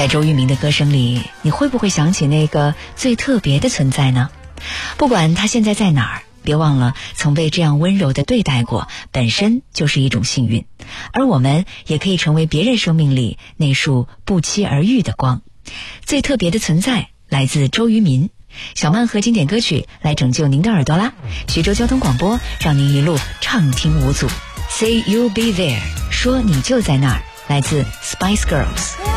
在周渝民的歌声里，你会不会想起那个最特别的存在呢？不管他现在在哪儿，别忘了曾被这样温柔地对待过，本身就是一种幸运。而我们也可以成为别人生命里那束不期而遇的光。最特别的存在来自周渝民，小曼和经典歌曲来拯救您的耳朵啦！徐州交通广播，让您一路畅听无阻。Say you'll be there， 说你就在那儿，来自 Spice Girls。